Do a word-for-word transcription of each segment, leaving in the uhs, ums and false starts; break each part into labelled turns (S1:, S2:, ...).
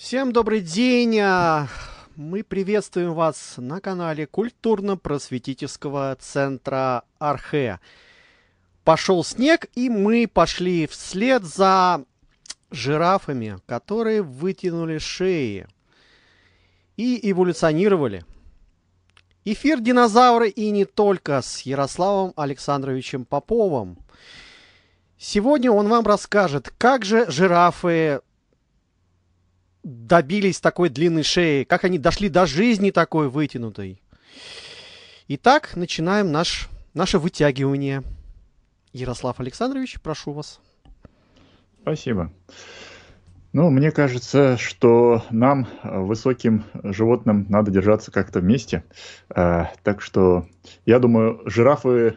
S1: Всем добрый день! а, Мы приветствуем вас на канале культурно-просветительского центра Архе. Пошел снег, и мы пошли вслед за жирафами, которые вытянули шеи и эволюционировали. Эфир «Динозавры» и не только с Ярославом Александровичем Поповым. Сегодня он вам расскажет, как же жирафы добились такой длинной шеи, как они дошли до жизни такой вытянутой. Итак, начинаем наш, наше вытягивание. Ярослав Александрович, прошу вас.
S2: Спасибо. Ну, мне кажется, что нам, высоким животным, надо держаться как-то вместе. А, так что, я думаю, жирафы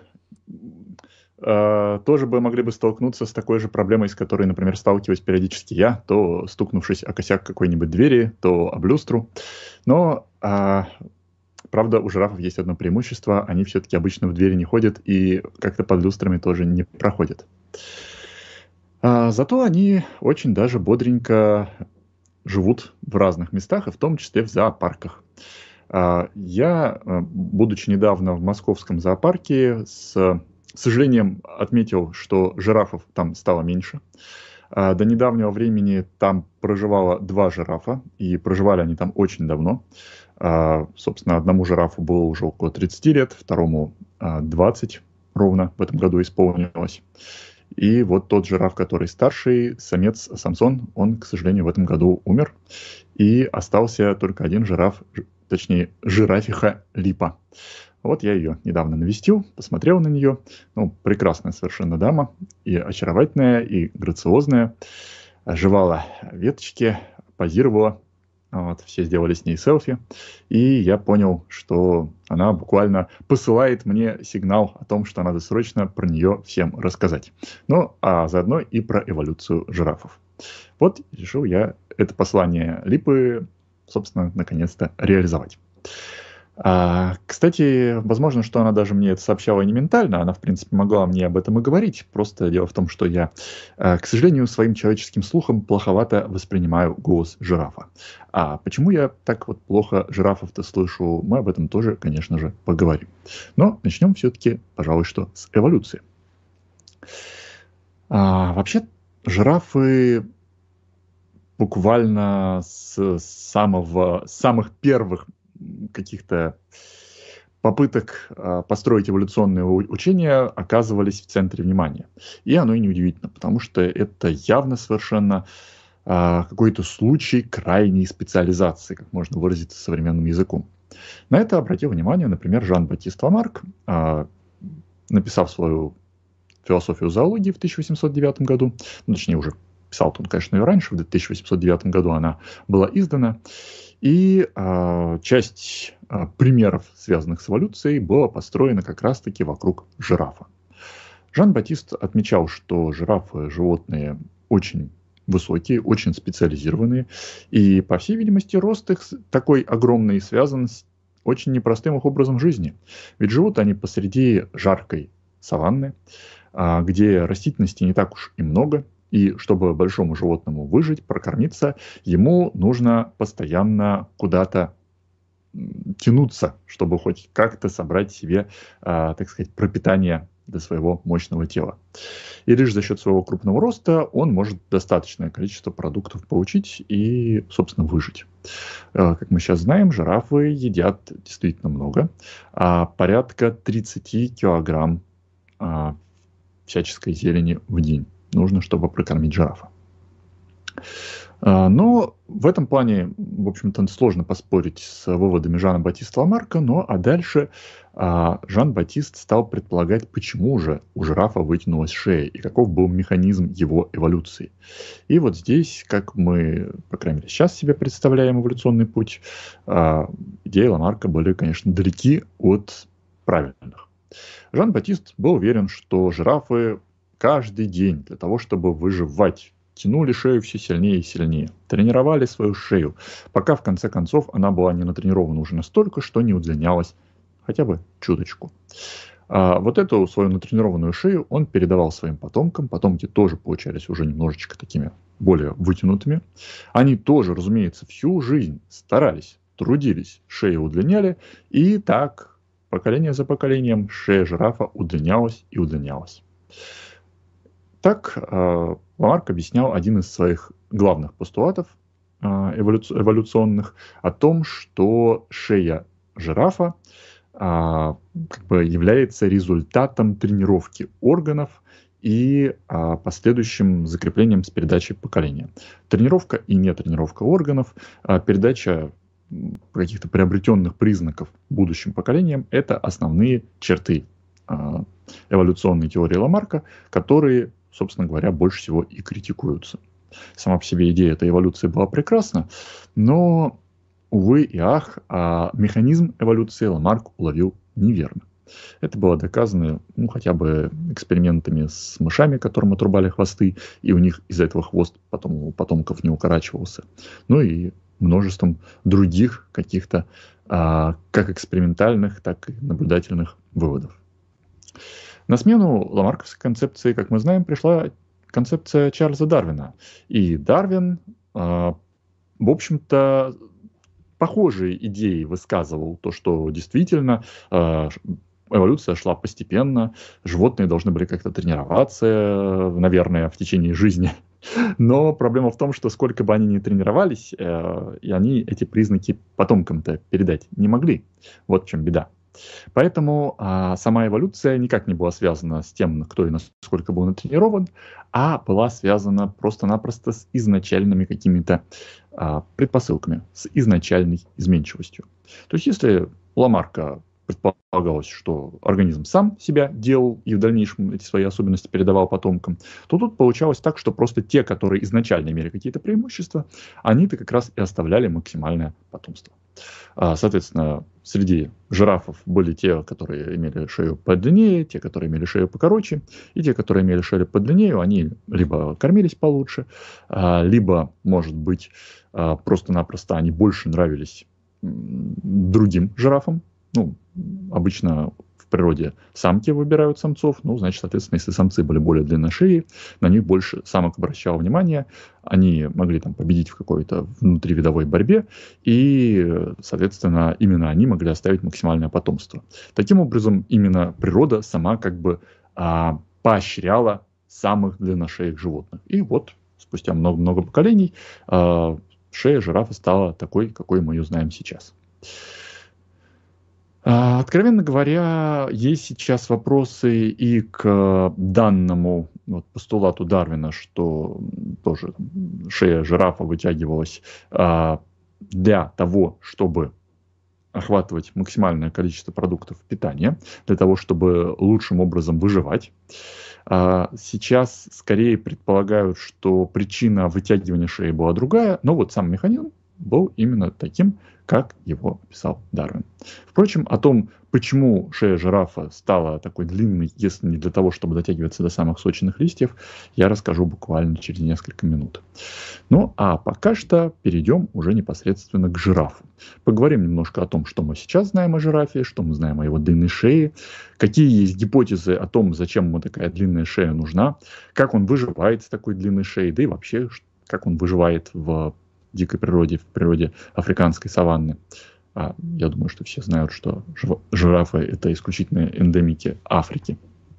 S2: а, тоже бы могли бы столкнуться с такой же проблемой, с которой, например, сталкиваюсь периодически я, то стукнувшись о косяк какой-нибудь двери, то об люстру. Но, а, правда, у жирафов есть одно преимущество. Они все-таки обычно в двери не ходят и как-то под люстрами тоже не проходят. А, зато они очень даже бодренько живут в разных местах, и в том числе в зоопарках. А, я, будучи недавно в московском зоопарке, с сожалением отметил, что жирафов там стало меньше. А, до недавнего времени там проживало два жирафа, и проживали они там очень давно. А, собственно, одному жирафу было уже около тридцати лет, второму а, двадцать ровно в этом году исполнилось. И вот тот жираф, который старший, самец Самсон, он, к сожалению, в этом году умер. И остался только один жираф, точнее, жирафиха Липа. Вот я ее недавно навестил, посмотрел на нее. Ну, прекрасная совершенно дама, и очаровательная, и грациозная. Жевала веточки, позировала. Вот, все сделали с ней селфи. И я понял, что она буквально посылает мне сигнал о том, что надо срочно про нее всем рассказать. Ну, а заодно и про эволюцию жирафов. Вот решил я это послание Липы, собственно, наконец-то реализовать. А, кстати, возможно, что она даже мне это сообщала не ментально, она, в принципе, могла мне об этом и говорить. Просто дело в том, что я, а, к сожалению, своим человеческим слухом плоховато воспринимаю голос жирафа. А почему я так вот плохо жирафов-то слышу, мы об этом тоже, конечно же, поговорим. Но начнем все-таки, пожалуй, что с эволюции. А, вообще, жирафы буквально с самого, самых первых каких-то попыток а, построить эволюционные учения оказывались в центре внимания. И оно и неудивительно, потому что это явно совершенно а, какой-то случай крайней специализации, как можно выразиться современным языком. На это обратил внимание, например, Жан-Батист Ламарк, а, написав свою философию зоологии в тысяча восемьсот девятом году, ну, точнее уже писал он, конечно, ее раньше, в тысяча восемьсот девятом году она была издана. И а, часть а, примеров, связанных с эволюцией, была построена как раз-таки вокруг жирафа. Жан-Батист отмечал, что жирафы – животные очень высокие, очень специализированные, и, по всей видимости, рост их такой огромный связан с очень непростым их образом жизни. Ведь живут они посреди жаркой саванны, а, где растительности не так уж и много. И чтобы большому животному выжить, прокормиться, ему нужно постоянно куда-то тянуться, чтобы хоть как-то собрать себе, а, так сказать, пропитание для своего мощного тела. И лишь за счет своего крупного роста он может достаточное количество продуктов получить и, собственно, выжить. А, как мы сейчас знаем, жирафы едят действительно много, а порядка тридцать килограмм а, всяческой зелени в день нужно, чтобы прокормить жирафа. Но в этом плане, в общем-то, сложно поспорить с выводами Жана-Батиста Ламарка, но а дальше Жан-Батист стал предполагать, почему же у жирафа вытянулась шея и каков был механизм его эволюции. И вот здесь, как мы, по крайней мере, сейчас себе представляем эволюционный путь, идеи Ламарка были, конечно, далеки от правильных. Жан-Батист был уверен, что жирафы каждый день для того, чтобы выживать, тянули шею все сильнее и сильнее, тренировали свою шею, пока в конце концов она была не натренирована уже настолько, что не удлинялась хотя бы чуточку. А вот эту свою натренированную шею он передавал своим потомкам. Потомки тоже получались уже немножечко такими более вытянутыми. Они тоже, разумеется, всю жизнь старались, трудились, шеи удлиняли. И так, поколение за поколением, шея жирафа удлинялась и удлинялась. Так э, Ламарк объяснял один из своих главных постулатов э, эволюци- эволюционных о том, что шея жирафа а, как бы является результатом тренировки органов и а, последующим закреплением с передачей поколения. Тренировка и нетренировка органов, а, передача каких-то приобретенных признаков будущим поколениям — это основные черты а, эволюционной теории Ламарка, которые, собственно говоря, больше всего и критикуются. Сама по себе идея этой эволюции была прекрасна, но увы и ах, а механизм эволюции Ламарк уловил неверно. Это было доказано ну, хотя бы экспериментами с мышами, которым отрубали хвосты, и у них из-за этого хвост потом у потомков не укорачивался. Ну и множеством других каких-то а, как экспериментальных, так и наблюдательных выводов. На смену ламарковской концепции, как мы знаем, пришла концепция Чарльза Дарвина. И Дарвин, а, в общем-то, похожие идеи высказывал, то, что действительно э, эволюция шла постепенно, животные должны были как-то тренироваться, наверное, в течение жизни. Но проблема в том, что сколько бы они ни тренировались, э, и они эти признаки потомкам-то передать не могли. Вот в чем беда. Поэтому а, сама эволюция никак не была связана с тем, кто и насколько был натренирован, а была связана просто-напросто с изначальными какими-то а, предпосылками, с изначальной изменчивостью. То есть если у Ламарка предполагалось, что организм сам себя делал и в дальнейшем эти свои особенности передавал потомкам, то тут получалось так, что просто те, которые изначально имели какие-то преимущества, они-то как раз и оставляли максимальное потомство. Соответственно, среди жирафов были те, которые имели шею подлиннее, те, которые имели шею покороче, и те, которые имели шею подлиннее, они либо кормились получше, либо, может быть, просто-напросто они больше нравились другим жирафам. Ну, обычно в природе самки выбирают самцов, ну, значит, соответственно, если самцы были более длинношеи, на них больше самок обращало внимание, они могли там победить в какой-то внутривидовой борьбе, и, соответственно, именно они могли оставить максимальное потомство. Таким образом, именно природа сама как бы а, поощряла самых длинношеих животных. И вот спустя много-много поколений а, шея жирафа стала такой, какой мы ее знаем сейчас. Откровенно говоря, есть сейчас вопросы и к данному вот, постулату Дарвина, что тоже шея жирафа вытягивалась а, для того, чтобы охватывать максимальное количество продуктов питания, для того, чтобы лучшим образом выживать. А, сейчас скорее предполагают, что причина вытягивания шеи была другая, но вот сам механизм был именно таким, как его описал Дарвин. Впрочем, о том, почему шея жирафа стала такой длинной, если не для того, чтобы дотягиваться до самых сочных листьев, я расскажу буквально через несколько минут. Ну, а пока что перейдем уже непосредственно к жирафу. Поговорим немножко о том, что мы сейчас знаем о жирафе, что мы знаем о его длинной шее, какие есть гипотезы о том, зачем ему такая длинная шея нужна, как он выживает с такой длинной шеей, да и вообще, как он выживает в дикой природе, в природе африканской саванны. А, я думаю, что все знают, что жирафы — это исключительно эндемики Африки.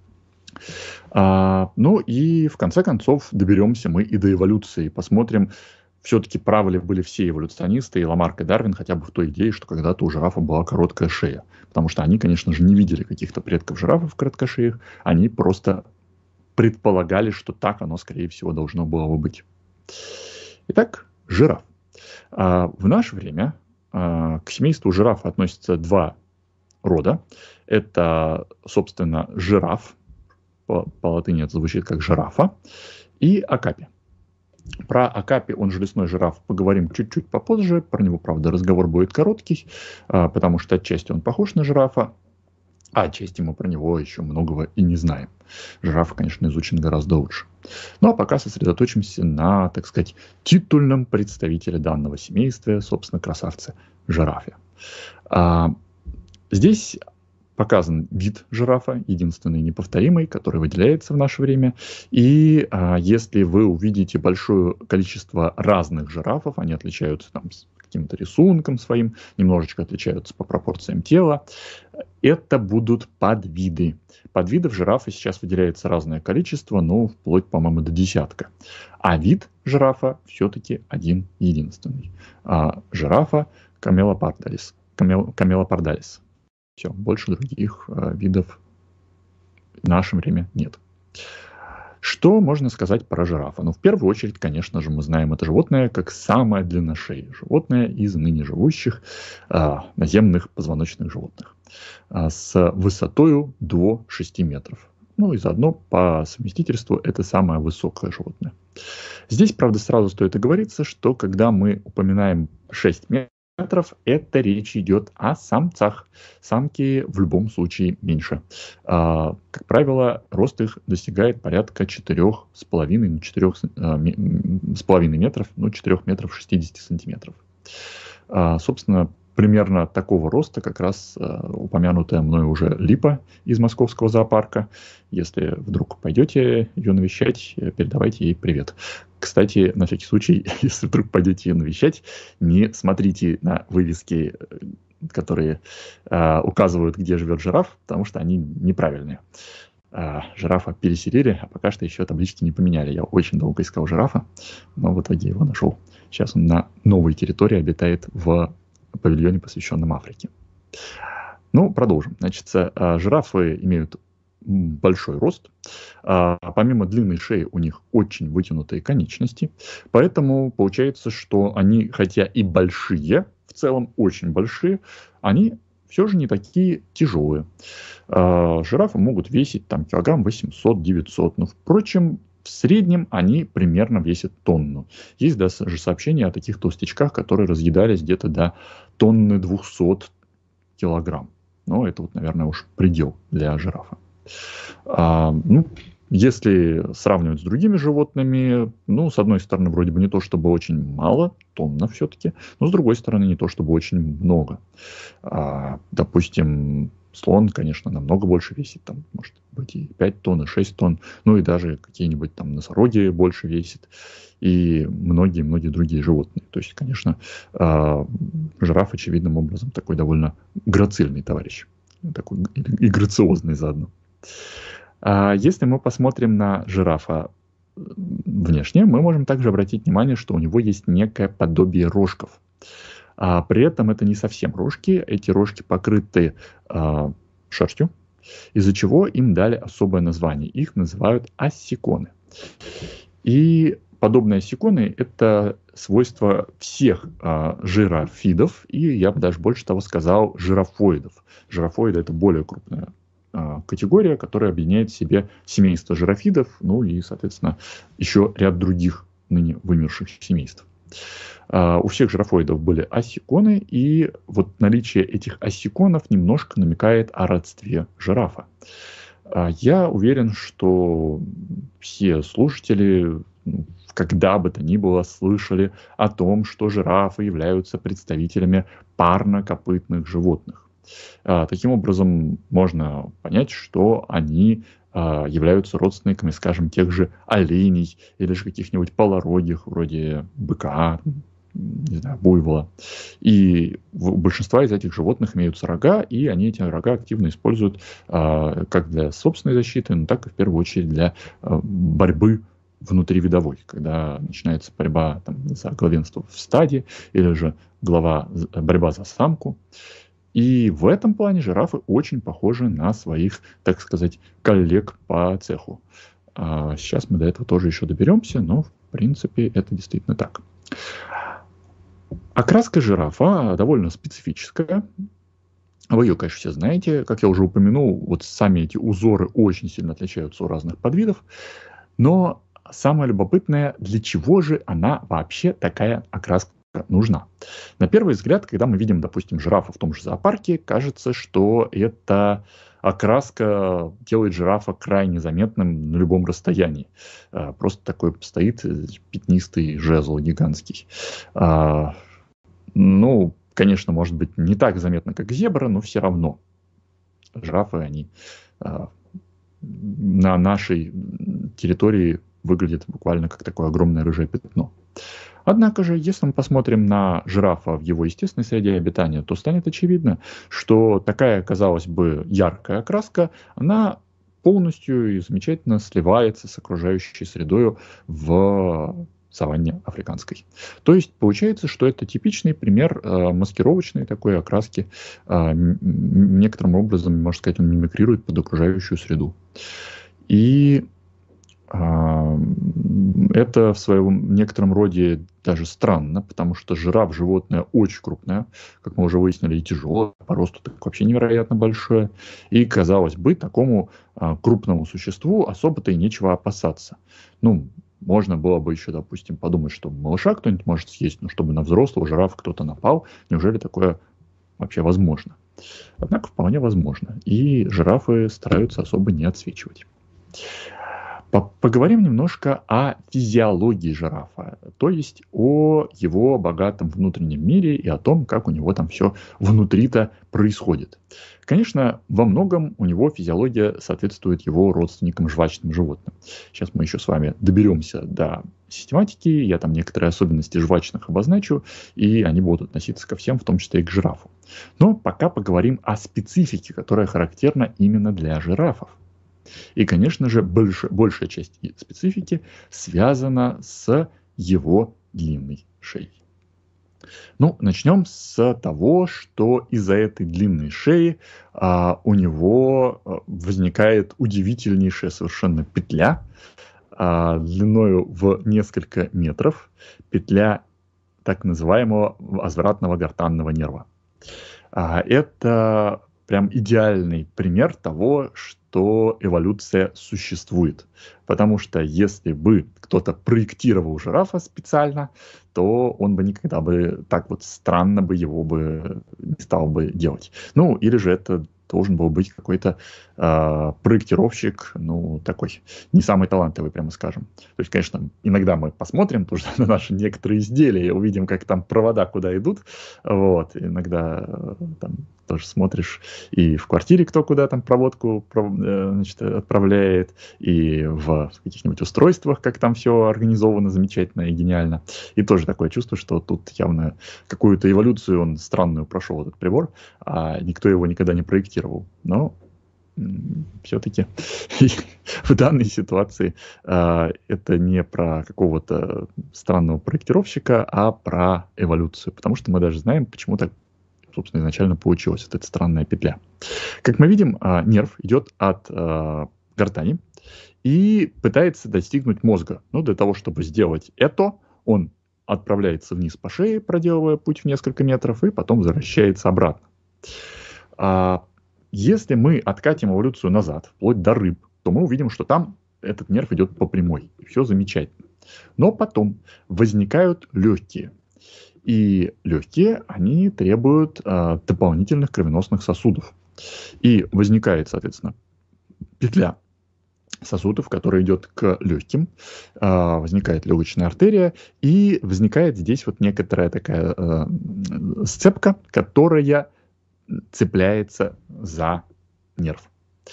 S2: А, ну и в конце концов доберемся мы и до эволюции. Посмотрим, все-таки правы ли были все эволюционисты, и Ламарк, и Дарвин, хотя бы в той идее, что когда-то у жирафа была короткая шея. Потому что они, конечно же, не видели каких-то предков жирафов короткошеях, они просто предполагали, что так оно, скорее всего, должно было бы быть. Итак, жираф. А в наше время а, к семейству жирафа относятся два рода. Это, собственно, жираф, по, по латыни это звучит как жирафа, и акапи. Про акапи, он же лесной жираф, поговорим чуть-чуть попозже. Про него, правда, разговор будет короткий, а, потому что отчасти он похож на жирафа, а отчасти мы про него еще многого и не знаем. Жираф, конечно, изучен гораздо лучше. Ну, а пока сосредоточимся на, так сказать, титульном представителе данного семейства, собственно, красавце жирафе. А, здесь показан вид жирафа, единственный неповторимый, который выделяется в наше время. И а, если вы увидите большое количество разных жирафов, они отличаются там с каким-то рисунком своим, немножечко отличаются по пропорциям тела, это будут подвиды. Подвидов жирафа сейчас выделяется разное количество, ну, вплоть, по-моему, до десятка. А вид жирафа все-таки один единственный. А, жирафа камелопардалис. Камел, камелопардалис. Все, больше других а, видов в наше время нет. Что можно сказать про жирафа? Ну, в первую очередь, конечно же, мы знаем это животное как самое длинношеее животное из ныне живущих а, наземных позвоночных животных а, с высотою до шести метров. Ну и заодно по совместительству это самое высокое животное. Здесь, правда, сразу стоит оговориться, что когда мы упоминаем шесть метров, это речь идет о самцах. Самки в любом случае меньше. А, как правило, рост их достигает порядка четырёх с половиной, ну, четырёх с половиной метров, ну, четырёх метров шестидесяти сантиметров. А, собственно, примерно такого роста как раз а, упомянутая мной уже липа из московского зоопарка. Если вдруг пойдете ее навещать, передавайте ей привет. Кстати, на всякий случай, если вдруг пойдете ее навещать, не смотрите на вывески, которые а, указывают, где живет жираф, потому что они неправильные. А, жирафа переселили, а пока что еще таблички не поменяли. Я очень долго искал жирафа, но в итоге его нашел. Сейчас он на новой территории обитает в павильоне, посвященном Африке. Ну, продолжим. Значит, а, жирафы имеют большой рост. А, помимо длинной шеи у них очень вытянутые конечности. Поэтому получается, что они, хотя и большие, в целом очень большие, они все же не такие тяжелые. А, жирафы могут весить там килограмм восемьсот-девятьсот. Но, впрочем, в среднем они примерно весят тонну. Есть даже сообщения о таких толстячках, которые разъедались где-то до тонны двухсот килограмм. Но это вот, наверное, уж предел для жирафа. А, ну, если сравнивать с другими животными, ну, с одной стороны, вроде бы не то чтобы очень мало, тонна все-таки, но с другой стороны, не то чтобы очень много. А, допустим, слон, конечно, намного больше весит, там, может быть, и пять тонн, и шесть тонн, ну и даже какие-нибудь там носороги больше весит, и многие-многие другие животные. То есть, конечно, а, жираф, очевидным образом, такой довольно грацильный товарищ, такой и грациозный заодно. Если мы посмотрим на жирафа внешне, мы можем также обратить внимание, что у него есть некое подобие рожков. А при этом это не совсем рожки, эти рожки покрыты а, шерстью, из-за чего им дали особое название. Их называют оссиконы. И подобные оссиконы – это свойство всех а, жирафидов, и я бы даже больше того сказал жирафоидов. Жирафоиды – это более крупная категория, которая объединяет в себе семейство жирафидов, ну и, соответственно, еще ряд других ныне вымерших семейств. Uh, у всех жирафоидов были оссиконы, и вот наличие этих оссиконов немножко намекает о родстве жирафа. Uh, я уверен, что все слушатели, когда бы то ни было, слышали о том, что жирафы являются представителями парнокопытных животных. Таким образом, можно понять, что они являются родственниками, скажем, тех же оленей или же каких-нибудь полорогих, вроде быка, не знаю, буйвола. И у большинства из этих животных имеются рога, и они эти рога активно используют как для собственной защиты, так и в первую очередь для борьбы внутривидовой, когда начинается борьба там, за главенство в стаде или же глава, борьба за самку. И в этом плане жирафы очень похожи на своих, так сказать, коллег по цеху. А сейчас мы до этого тоже еще доберемся, но в принципе это действительно так. Окраска жирафа довольно специфическая. Вы ее, конечно, все знаете. Как я уже упомянул, вот сами эти узоры очень сильно отличаются у разных подвидов. Но самое любопытное, для чего же она вообще такая окраска нужна. На первый взгляд, когда мы видим, допустим, жирафа в том же зоопарке, кажется, что эта окраска делает жирафа крайне заметным на любом расстоянии. Просто такой стоит пятнистый жезл гигантский. Ну, конечно, может быть, не так заметно, как зебра, но все равно. жирафы, они а, на нашей территории выглядят буквально как такое огромное рыжее пятно. Однако же, если мы посмотрим на жирафа в его естественной среде обитания, то станет очевидно, что такая, казалось бы, яркая окраска, она полностью и замечательно сливается с окружающей средой в саванне африканской. То есть получается, что это типичный пример э, маскировочной такой окраски. Э, некоторым образом, можно сказать, он мимикрирует под окружающую среду. И это в своем некотором роде даже странно, потому что жираф животное очень крупное, как мы уже выяснили, и тяжелое, по росту так вообще невероятно большое. И, казалось бы, такому а, крупному существу особо-то и нечего опасаться. Ну, можно было бы еще, допустим, подумать, что малыша кто-нибудь может съесть, но чтобы на взрослого жирафа кто-то напал, неужели такое вообще возможно? Однако вполне возможно. И жирафы стараются особо не отсвечивать. Поговорим немножко о физиологии жирафа, то есть о его богатом внутреннем мире и о том, как у него там все внутри-то происходит. Конечно, во многом у него физиология соответствует его родственникам жвачным животным. Сейчас мы еще с вами доберемся до систематики, я там некоторые особенности жвачных обозначу, и они будут относиться ко всем, в том числе и к жирафу. Но пока поговорим о специфике, которая характерна именно для жирафов. И, конечно же, больш, большая часть специфики связана с его длинной шеей. Ну, начнем с того, что из-за этой длинной шеи а, у него возникает удивительнейшая совершенно петля а, длиною в несколько метров, петля так называемого возвратного гортанного нерва. А, это прям идеальный пример того, что эволюция существует. Потому что если бы кто-то проектировал жирафа специально, то он бы никогда бы так вот странно бы его бы не стал бы делать. Ну, или же это должен был быть какой-то э, проектировщик, ну, такой, не самый талантливый, прямо скажем. То есть, конечно, иногда мы посмотрим тоже на наши некоторые изделия и увидим, как там провода куда идут. Вот. Иногда э, там тоже смотришь и в квартире, кто куда там проводку э, значит, отправляет, и в каких-нибудь устройствах, как там все организовано замечательно и гениально. И тоже такое чувство, что тут явно какую-то эволюцию он странную прошел, этот прибор, а никто его никогда не проектировал. Но все-таки в данной ситуации э, это не про какого-то странного проектировщика, а про эволюцию. Потому что мы даже знаем, почему так, собственно, изначально получилась вот эта странная петля. Как мы видим, э, нерв идет от э, гортани и пытается достигнуть мозга. Но для того, чтобы сделать это, он отправляется вниз по шее, проделывая путь в несколько метров, и потом возвращается обратно. А если мы откатим эволюцию назад, вплоть до рыб, то мы увидим, что там этот нерв идет по прямой. И все замечательно. Но потом возникают легкие. И легкие, они требуют а, дополнительных кровеносных сосудов. И возникает, соответственно, петля сосудов, которая идет к легким, а, возникает легочная артерия, и возникает здесь вот некоторая такая а, сцепка, которая цепляется за нерв.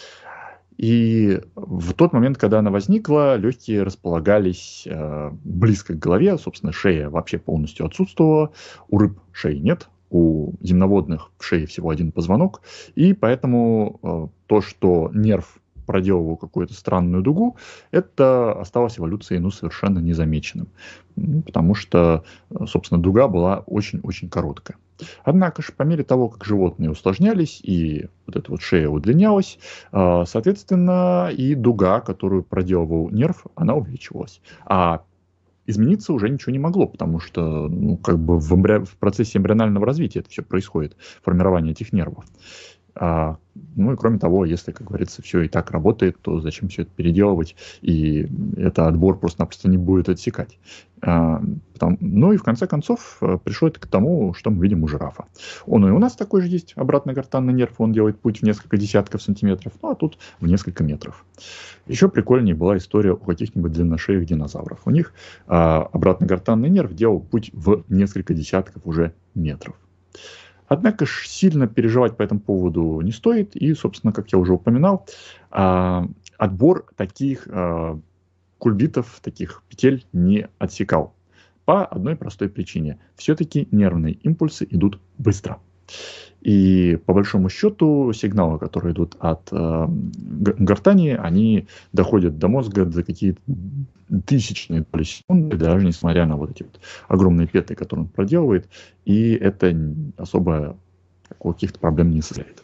S2: И в тот момент, когда она возникла, легкие располагались э, близко к голове, собственно, шея вообще полностью отсутствовала, у рыб шеи нет, у земноводных в шее всего один позвонок, и поэтому э, то, что нерв проделывал какую-то странную дугу, это осталось эволюцией, ну, совершенно незамеченным, потому что, собственно, дуга была очень-очень короткая. Однако же, по мере того, как животные усложнялись, и вот эта вот шея удлинялась, соответственно, и дуга, которую проделывал нерв, она увеличивалась. А измениться уже ничего не могло, потому что, ну, как бы в, эмбри... в процессе эмбрионального развития это все происходит, формирование этих нервов. А, ну и кроме того, если, как говорится, все и так работает, то зачем все это переделывать, и это отбор просто-напросто не будет отсекать. А, потом, ну и в конце концов пришло это к тому, что мы видим у жирафа. Он и у нас такой же есть, обратный гортанный нерв, он делает путь в несколько десятков сантиметров, ну а тут в несколько метров. Еще прикольнее была история у каких-нибудь длинношеих динозавров. У них а, обратный гортанный нерв делал путь в несколько десятков уже метров. Однако ж сильно переживать по этому поводу не стоит. И, собственно, как я уже упоминал, отбор таких кульбитов, таких петель не отсекал. По одной простой причине. Все-таки нервные импульсы идут быстро. И по большому счету сигналы, которые идут от э, гортани, они доходят до мозга за какие-то тысячные доли секунды, даже несмотря на вот эти вот огромные петли, которые он проделывает. И это особо каких-то проблем не составляет.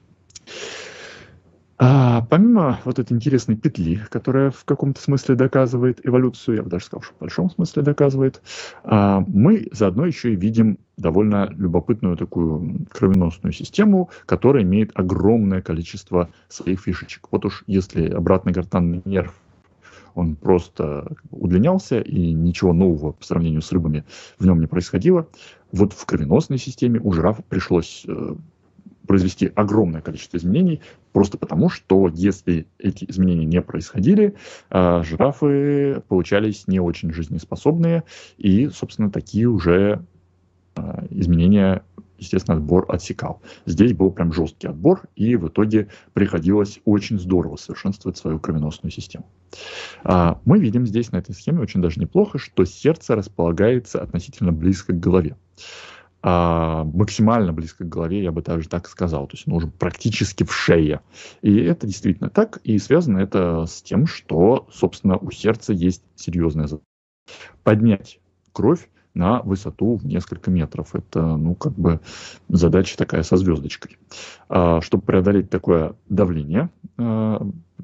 S2: А помимо вот этой интересной петли, которая в каком-то смысле доказывает эволюцию, я бы даже сказал, что в большом смысле доказывает, мы заодно еще и видим довольно любопытную такую кровеносную систему, которая имеет огромное количество своих фишечек. Вот уж если обратный гортанный нерв, он просто удлинялся, и ничего нового по сравнению с рыбами в нем не происходило, вот в кровеносной системе у жирафа пришлось произвести огромное количество изменений, просто потому, что если эти изменения не происходили, жирафы получались не очень жизнеспособные, и, собственно, такие уже изменения, естественно, отбор отсекал. Здесь был прям жесткий отбор, и в итоге приходилось очень здорово совершенствовать свою кровеносную систему. Мы видим здесь на этой схеме очень даже неплохо, что сердце располагается относительно близко к голове. А, максимально близко к голове, я бы даже так сказал. То есть оно уже практически в шее. И это действительно так. И связано это с тем, что, собственно, у сердца есть серьезная задача. Поднять кровь на высоту в несколько метров. Это, ну, как бы задача такая со звездочкой. А, чтобы преодолеть такое давление, а,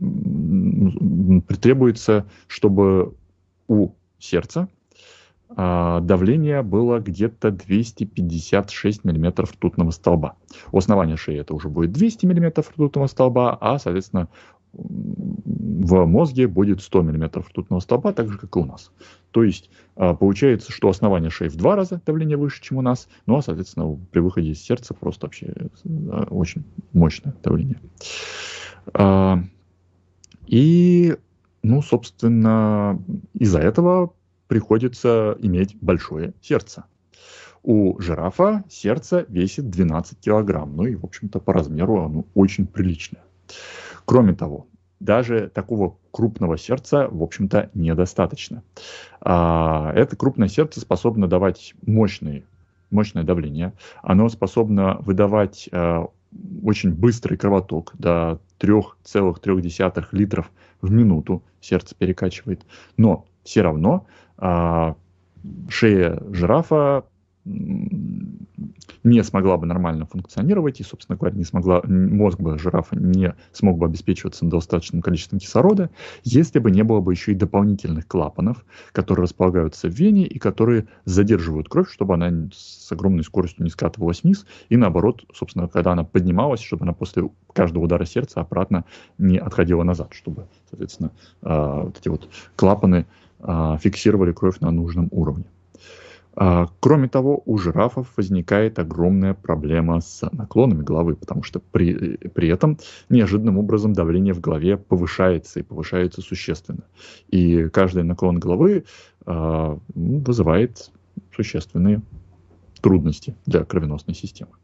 S2: требуется, чтобы у сердца давление было где-то двести пятьдесят шесть миллиметров ртутного столба. У основания шеи это уже будет двести миллиметров ртутного столба, а, соответственно, в мозге будет сто миллиметров ртутного столба, так же, как и у нас. То есть получается, что основание шеи в два раза давление выше, чем у нас, ну, а, соответственно, при выходе из сердца просто вообще очень мощное давление. И, ну, собственно, из-за этого приходится иметь большое сердце. У жирафа сердце весит двенадцать килограмм. Ну и, в общем-то, по размеру оно очень приличное. Кроме того, даже такого крупного сердца, в общем-то, недостаточно. Это крупное сердце способно давать мощные, мощное давление. Оно способно выдавать очень быстрый кровоток, до три целых три десятых литров в минуту сердце перекачивает. Но все равно а, шея жирафа не смогла бы нормально функционировать, и, собственно говоря, не смогла, мозг бы жирафа не смог бы обеспечиваться достаточным количеством кислорода, если бы не было бы еще и дополнительных клапанов, которые располагаются в вене и которые задерживают кровь, чтобы она с огромной скоростью не скатывалась вниз, и наоборот, собственно, когда она поднималась, чтобы она после каждого удара сердца обратно не отходила назад, чтобы, соответственно, вот эти вот клапаны фиксировали кровь на нужном уровне. Кроме того, у жирафов возникает огромная проблема с наклонами головы, потому что при, при этом неожиданным образом давление в голове повышается и повышается существенно. И каждый наклон головы э, вызывает существенные трудности для кровеносной системы.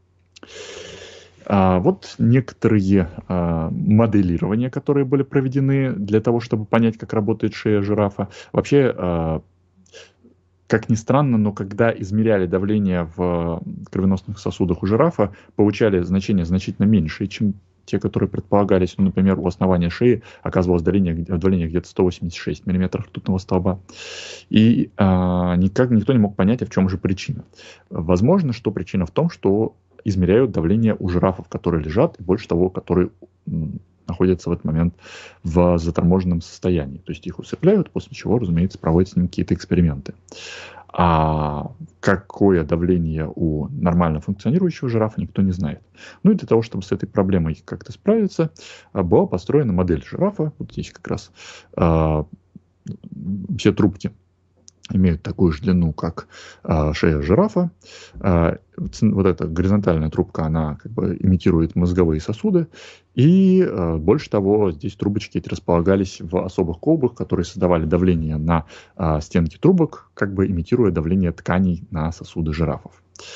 S2: А вот некоторые а, моделирования, которые были проведены для того, чтобы понять, как работает шея жирафа. Вообще, а, как ни странно, но когда измеряли давление в кровеносных сосудах у жирафа, получали значения значительно меньшие, чем те, которые предполагались. Ну, например, у основания шеи оказывалось давление, давление где-то сто восемьдесят шесть миллиметров ртутного столба. И а, никак никто не мог понять, а в чем же причина. Возможно, что причина в том, что измеряют давление у жирафов, которые лежат, и больше того, которые находятся в этот момент в заторможенном состоянии. То есть их усыпляют, после чего, разумеется, проводят с ним какие-то эксперименты. А какое давление у нормально функционирующего жирафа, никто не знает. Ну и для того, чтобы с этой проблемой как-то справиться, была построена модель жирафа. Вот здесь как раз а, все трубки имеют такую же длину, как а, шея жирафа. А, вот эта горизонтальная трубка, она как бы имитирует мозговые сосуды. И а, больше того, здесь трубочки эти располагались в особых колбах, которые создавали давление на а, стенки трубок, как бы имитируя давление тканей на сосуды жирафов.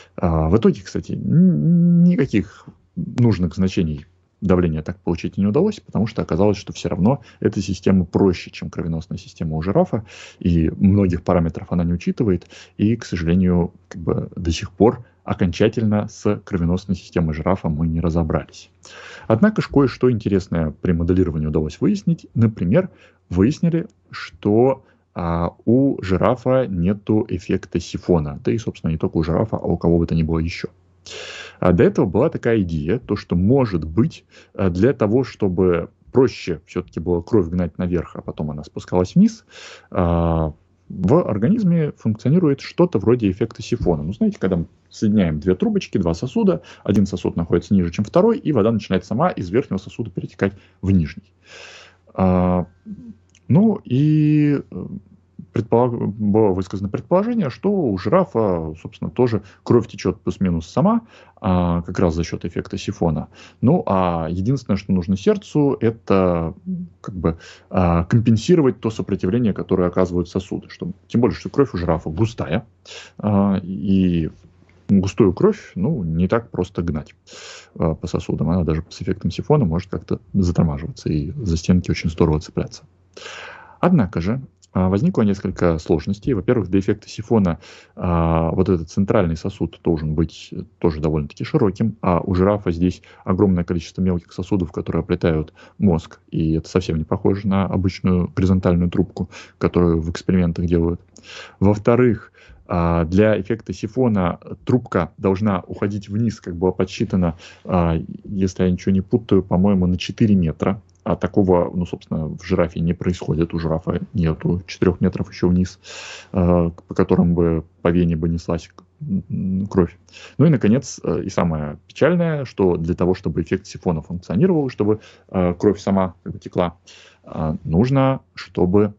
S2: В итоге, кстати, никаких нужных значений давления так получить не удалось, потому что оказалось, что все равно эта система проще, чем кровеносная система у жирафа, и многих параметров она не учитывает, и, к сожалению, как бы до сих пор окончательно с кровеносной системой жирафа мы не разобрались. Однако же кое-что интересное при моделировании удалось выяснить. Например, выяснили, что а, у жирафа нету эффекта сифона, да и, собственно, не только у жирафа, а у кого бы то ни было еще. А до этого была такая идея, то, что, может быть, для того, чтобы проще все-таки было кровь гнать наверх, а потом она спускалась вниз, в организме функционирует что-то вроде эффекта сифона. Ну, знаете, когда мы соединяем две трубочки, два сосуда, один сосуд находится ниже, чем второй, и вода начинает сама из верхнего сосуда перетекать в нижний. Ну, и Предполаг... было высказано предположение, что у жирафа, собственно, тоже кровь течет плюс-минус сама, а, как раз за счет эффекта сифона. Ну, а единственное, что нужно сердцу, это как бы а, компенсировать то сопротивление, которое оказывают сосуды. Чтобы... Тем более, что кровь у жирафа густая, а, и густую кровь, ну, не так просто гнать а, по сосудам. Она даже с эффектом сифона может как-то затормаживаться и за стенки очень здорово цепляться. Однако же, возникло несколько сложностей. Во-первых, для эффекта сифона а, вот этот центральный сосуд должен быть тоже довольно-таки широким, а у жирафа здесь огромное количество мелких сосудов, которые оплетают мозг, и это совсем не похоже на обычную горизонтальную трубку, которую в экспериментах делают. Во-вторых, а, для эффекта сифона трубка должна уходить вниз, как было подсчитано, а, если я ничего не путаю, по-моему, на четыре метра. А такого, ну, собственно, в жирафе не происходит. У жирафа нету четырёх метров еще вниз, э, по которым бы по вене бы неслась кровь. Ну и, наконец, э, и самое печальное, что для того, чтобы эффект сифона функционировал, чтобы э, кровь сама как бы текла, э, нужно, чтобы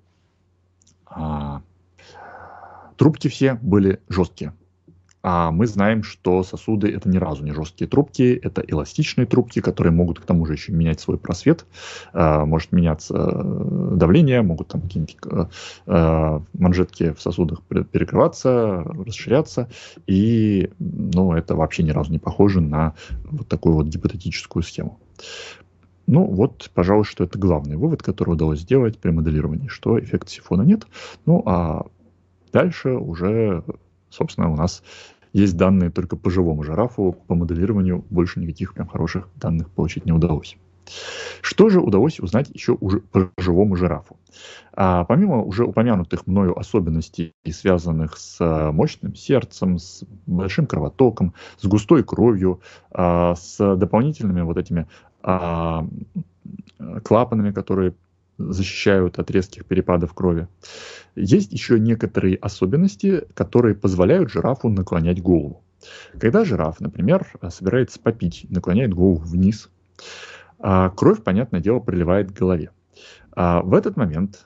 S2: э, трубки все были жесткие. А мы знаем, что сосуды — это ни разу не жесткие трубки, это эластичные трубки, которые могут к тому же еще менять свой просвет, э, может меняться давление, могут там какие-нибудь э, манжетки в сосудах перекрываться, расширяться, и ну, это вообще ни разу не похоже на вот такую вот гипотетическую схему. Ну вот, пожалуй, что это главный вывод, который удалось сделать при моделировании, что эффекта сифона нет. Ну а дальше уже, собственно, у нас есть данные только по живому жирафу, по моделированию больше никаких прям хороших данных получить не удалось. Что же удалось узнать еще уже по живому жирафу? А, помимо уже упомянутых мною особенностей, связанных с мощным сердцем, с большим кровотоком, с густой кровью, а, с дополнительными вот этими а, клапанами, которые защищают от резких перепадов крови, есть еще некоторые особенности, которые позволяют жирафу наклонять голову. Когда жираф, например, собирается попить, наклоняет голову вниз, кровь, понятное дело, приливает к голове. В этот момент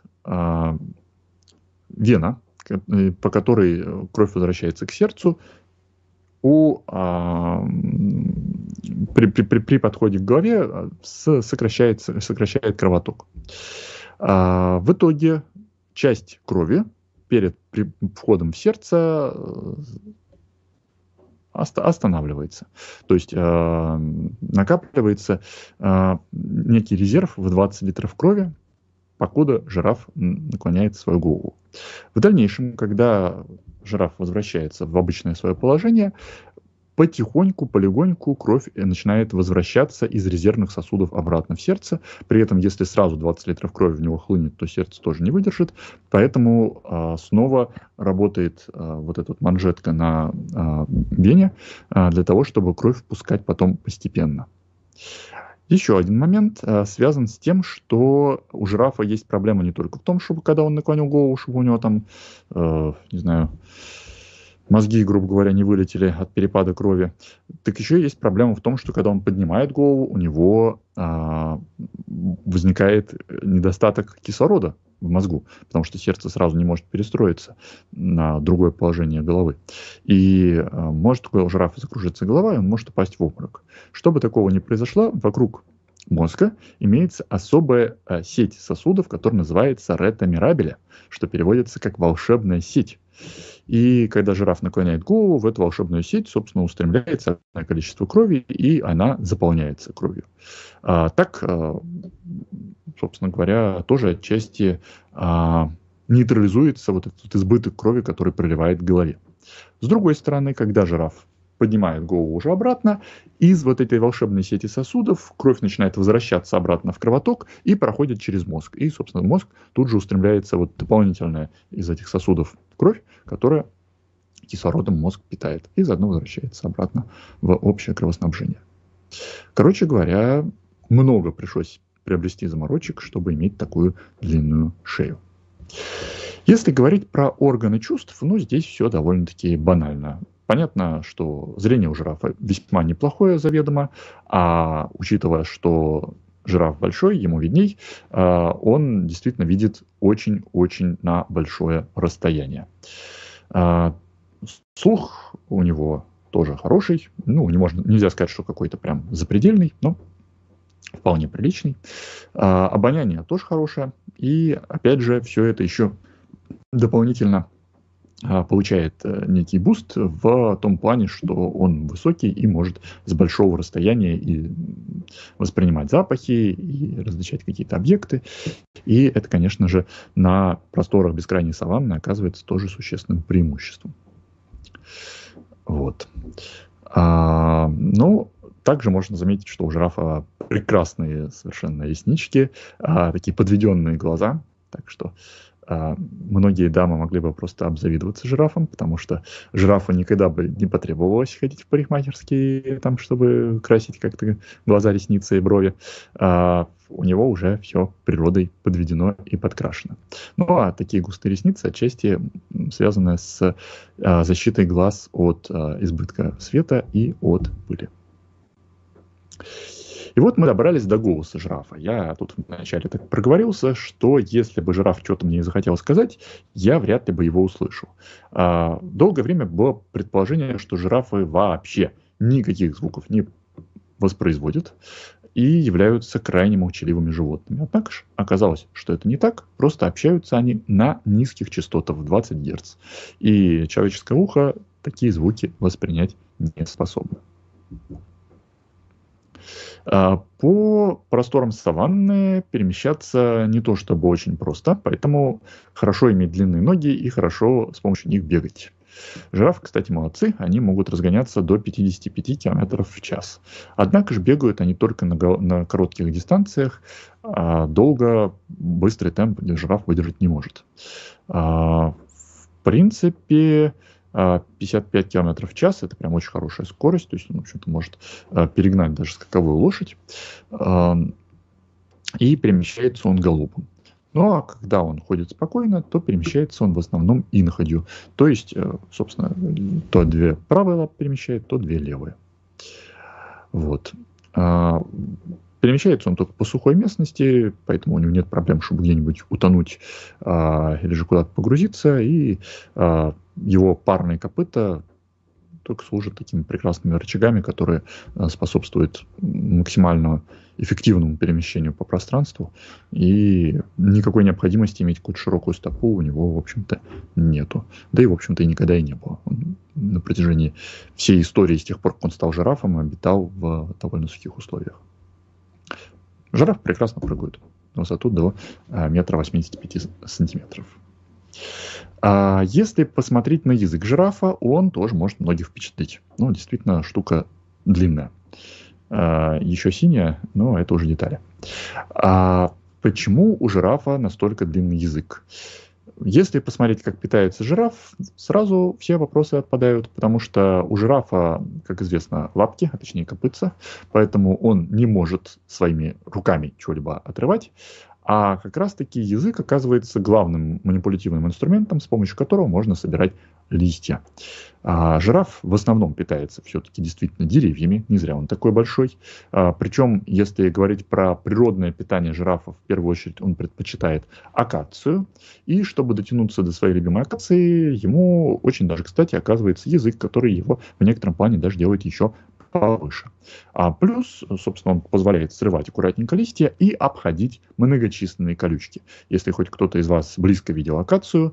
S2: вена, по которой кровь возвращается к сердцу, у, при, при, при подходе к голове сокращается, сокращает кровоток. В итоге часть крови перед входом в сердце останавливается. То есть э, накапливается э, некий резерв в двадцать литров крови, покуда жираф наклоняет свою голову. В дальнейшем, когда жираф возвращается в обычное свое положение, потихоньку, полегоньку кровь начинает возвращаться из резервных сосудов обратно в сердце. При этом, если сразу двадцать литров крови в него хлынет, то сердце тоже не выдержит. Поэтому э, снова работает э, вот эта вот манжетка на э, вене э, для того, чтобы кровь впускать потом постепенно. Еще один момент э, связан с тем, что у жирафа есть проблема не только в том, чтобы когда он наклонил голову, чтобы у него там, э, не знаю, мозги, грубо говоря, не вылетели от перепада крови, так еще есть проблема в том, что когда он поднимает голову, у него а, возникает недостаток кислорода в мозгу, потому что сердце сразу не может перестроиться на другое положение головы. И а, может у жирафа закружиться голова, и он может упасть в обморок. Чтобы такого не произошло, вокруг мозга имеется особая а, сеть сосудов, которая называется рета мирабеля, что переводится как волшебная сеть. И когда жираф наклоняет голову, в эту волшебную сеть, собственно, устремляется огромное количество крови, и она заполняется кровью. А, так, а, собственно говоря, тоже отчасти а, нейтрализуется вот этот избыток крови, который проливает в голове. С другой стороны, когда жираф поднимает голову уже обратно, из вот этой волшебной сети сосудов кровь начинает возвращаться обратно в кровоток и проходит через мозг. И, собственно, мозг тут же устремляется вот дополнительная из этих сосудов кровь, которая кислородом мозг питает, и заодно возвращается обратно в общее кровоснабжение. Короче говоря, много пришлось приобрести заморочек, чтобы иметь такую длинную шею. Если говорить про органы чувств, ну, здесь все довольно-таки банально. Понятно, что зрение у жирафа весьма неплохое заведомо, а учитывая, что жираф большой, ему видней, он действительно видит очень-очень на большое расстояние. Слух у него тоже хороший, ну, не можно, нельзя сказать, что какой-то прям запредельный, но вполне приличный. Обоняние тоже хорошее, и опять же, все это еще дополнительно получает некий буст в том плане, что он высокий и может с большого расстояния и воспринимать запахи, и различать какие-то объекты. И это, конечно же, на просторах бескрайней саванны оказывается тоже существенным преимуществом. Вот. А, ну, также можно заметить, что у жирафа прекрасные совершенно реснички, а, такие подведенные глаза. Так что а, многие дамы могли бы просто обзавидоваться жирафом, потому что жирафу никогда бы не потребовалось ходить в парикмахерские, там, чтобы красить как-то глаза, ресницы и брови. А, у него уже все природой подведено и подкрашено. Ну, а такие густые ресницы отчасти связаны с а, защитой глаз от а, избытка света и от пыли. И вот мы добрались до голоса жирафа. Я тут вначале так проговорился, что если бы жираф что-то мне захотел сказать, я вряд ли бы его услышал. А, долгое время было предположение, что жирафы вообще никаких звуков не воспроизводят и являются крайне молчаливыми животными. Однако же оказалось, что это не так, просто общаются они на низких частотах в двадцать герц. И человеческое ухо такие звуки воспринять не способно. По просторам саванны перемещаться не то чтобы очень просто, поэтому хорошо иметь длинные ноги и хорошо с помощью них бегать. Жирафы, кстати, молодцы, они могут разгоняться до пятьдесят пять километров в час. Однако же бегают они только на, на коротких дистанциях, а долго быстрый темп жираф выдержать не может. А, в принципе, пятьдесят пять километров в час — это прям очень хорошая скорость, то есть он, в общем-то, может перегнать даже скаковую лошадь, и перемещается он галопом. Ну, а когда он ходит спокойно, то перемещается он в основном инходью, то есть, собственно, то две правые лапы перемещает, то две левые. Вот. Перемещается он только по сухой местности, поэтому у него нет проблем, чтобы где-нибудь утонуть а, или же куда-то погрузиться, и а, его парные копыта только служат такими прекрасными рычагами, которые а, способствуют максимально эффективному перемещению по пространству, и никакой необходимости иметь какую-то широкую стопу у него, в общем-то, нету. Да и, в общем-то, и никогда и не было. Он на протяжении всей истории, с тех пор, как он стал жирафом, обитал в довольно сухих условиях. Жираф прекрасно прыгает на высоту до метра восемьдесят пять сантиметров. А если посмотреть на язык жирафа, он тоже может многих впечатлить. Ну, действительно, штука длинная. А, еще синяя, но это уже детали. А почему у жирафа настолько длинный язык? Если посмотреть, как питается жираф, сразу все вопросы отпадают, потому что у жирафа, как известно, лапки, а точнее копытца, поэтому он не может своими руками чего-либо отрывать, а как раз-таки язык оказывается главным манипулятивным инструментом, с помощью которого можно собирать листья. А жираф в основном питается все-таки действительно деревьями, не зря он такой большой. А, причем, если говорить про природное питание жирафа, в первую очередь он предпочитает акацию. И чтобы дотянуться до своей любимой акации, ему очень даже, кстати, оказывается язык, который его в некотором плане даже делает еще повыше. А плюс, собственно, он позволяет срывать аккуратненько листья и обходить многочисленные колючки. Если хоть кто-то из вас близко видел акацию,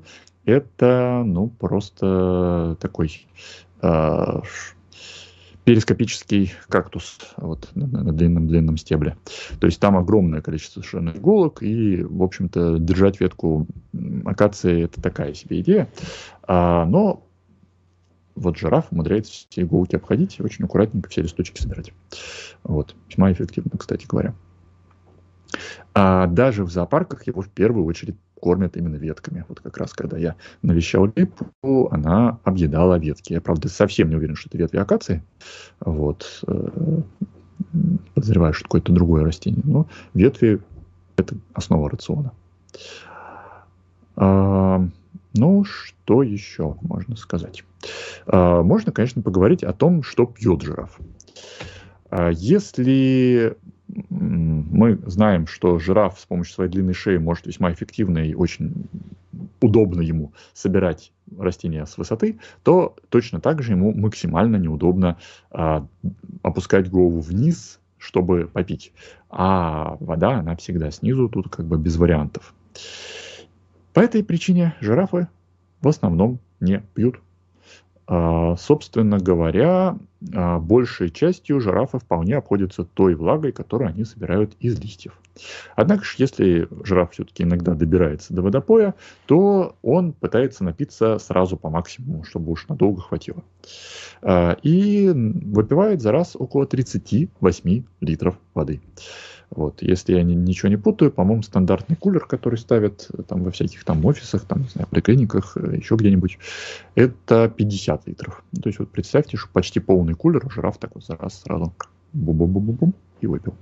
S2: это, ну, просто такой э, перископический кактус вот, на длинном-длинном стебле. То есть там огромное количество совершенно иголок, и, в общем-то, держать ветку акации – это такая себе идея. А, но вот жираф умудряется все иголки обходить и очень аккуратненько все листочки собирать. Вот. Весьма эффективно, кстати говоря. А даже в зоопарках его в первую очередь кормят именно ветками. Вот как раз когда я навещал Липу, она объедала ветки. Я, правда, совсем не уверен, что это ветви акации. Вот. Подозреваю, что какое-то другое растение. Но ветви – это основа рациона. А, ну, что еще можно сказать? А, можно, конечно, поговорить о том, что пьет жираф. А, если мы знаем, что жираф с помощью своей длинной шеи может весьма эффективно и очень удобно ему собирать растения с высоты, то точно так же ему максимально неудобно а, опускать голову вниз, чтобы попить. А вода, она всегда снизу, тут как бы без вариантов. По этой причине жирафы в основном не пьют. А, собственно говоря, а, большей частью жирафы вполне обходятся той влагой, которую они собирают из листьев. Однако же, если жираф все-таки иногда добирается до водопоя, то он пытается напиться сразу по максимуму, чтобы уж надолго хватило. А, и выпивает за раз около тридцать восемь литров воды. Вот. Если я ничего не путаю, по-моему, стандартный кулер, который ставят там, во всяких там офисах, там, не знаю, поликлиниках, еще где-нибудь, это пятьдесят литров. То есть вот представьте, что почти полный кулер, жираф так вот за раз сразу бум-бум-бум-бум и выпил.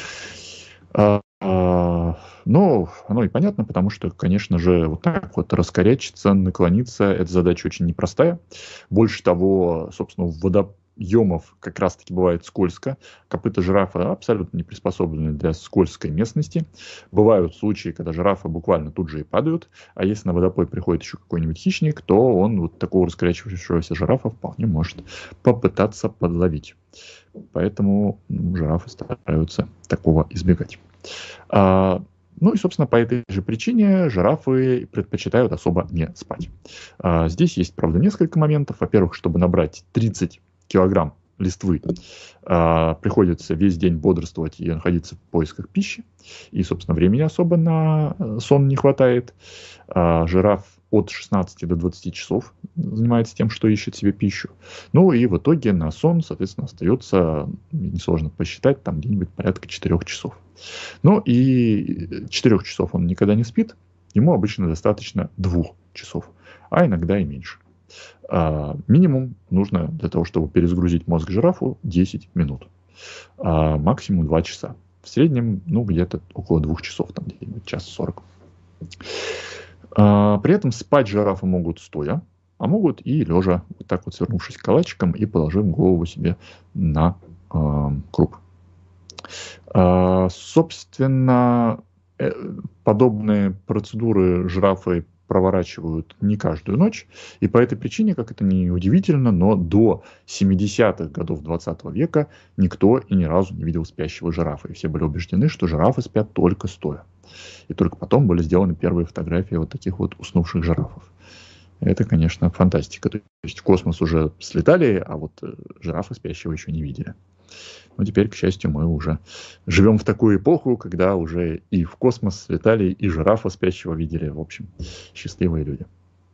S2: А, а, но оно и понятно, потому что, конечно же, вот так вот раскорячиться, наклониться, эта задача очень непростая. Больше того, собственно, в водопое емов как раз-таки бывает скользко. Копыта жирафа абсолютно не приспособлены для скользкой местности. Бывают случаи, когда жирафы буквально тут же и падают. А если на водопой приходит еще какой-нибудь хищник, то он вот такого раскорячивающегося жирафа вполне может попытаться подловить. Поэтому ну, жирафы стараются такого избегать. А, ну и, собственно, по этой же причине жирафы предпочитают особо не спать. А, здесь есть, правда, несколько моментов. Во-первых, чтобы набрать тридцать килограмм листвы, а, приходится весь день бодрствовать и находиться в поисках пищи. И, собственно, времени особо на сон не хватает. А, жираф от шестнадцати до двадцати часов занимается тем, что ищет себе пищу. Ну и в итоге на сон, соответственно, остается, несложно посчитать, там где-нибудь порядка четырёх часов. Ну и четырёх часов он никогда не спит. Ему обычно достаточно двух часов, а иногда и меньше. А, минимум нужно для того, чтобы перезагрузить мозг жирафу, десять минут. А, максимум два часа. В среднем, ну, где-то около двух часов, там где-нибудь час сорок. А, при этом спать жирафы могут стоя, а могут и лежа, вот так вот свернувшись калачиком и положив голову себе на а, круп. А, собственно, э, подобные процедуры жирафы проворачивают не каждую ночь, и по этой причине, как это ни удивительно, но до семидесятых годов двадцатого века никто и ни разу не видел спящего жирафа, и все были убеждены, что жирафы спят только стоя. И только потом были сделаны первые фотографии вот таких вот уснувших жирафов. Это, конечно, фантастика. То есть в космос уже слетали, а вот жирафа спящего еще не видели. Но теперь, к счастью, мы уже живем в такую эпоху, когда уже и в космос слетали, и жирафа спящего видели. В общем, счастливые люди.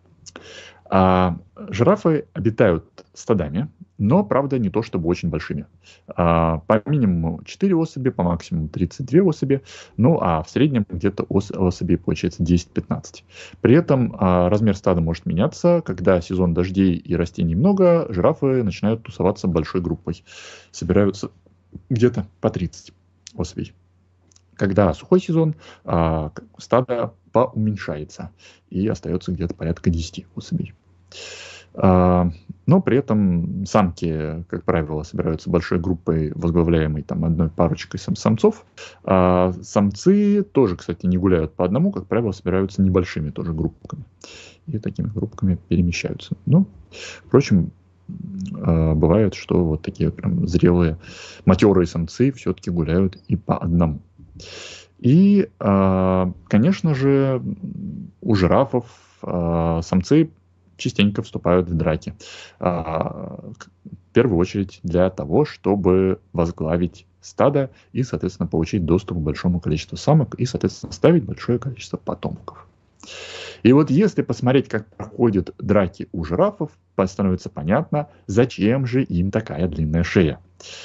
S2: А жирафы обитают стадами, но, правда, не то чтобы очень большими. А, по минимуму четыре особи, по максимуму тридцать две особи, ну а в среднем где-то ос- особей получается десять-пятнадцать. При этом а, размер стада может меняться. Когда сезон дождей и растений много, жирафы начинают тусоваться большой группой. Собираются где-то по тридцать особей. Когда сухой сезон, а, стадо поуменьшается и остается где-то порядка десять особей. А, но при этом самки, как правило, собираются большой группой, возглавляемой там одной парочкой сам- самцов. А самцы тоже, кстати, не гуляют по одному, как правило, собираются небольшими тоже группками. И такими группками перемещаются. Ну, впрочем, а, бывает, что вот такие прям зрелые, матерые самцы все-таки гуляют и по одному. И, конечно же, у жирафов э, самцы частенько вступают в драки. А, в первую очередь для того, чтобы возглавить стадо и, соответственно, получить доступ к большому количеству самок и, соответственно, ставить большое количество потомков. И вот если посмотреть, как проходят драки у жирафов, становится понятно, зачем же им такая длинная шея.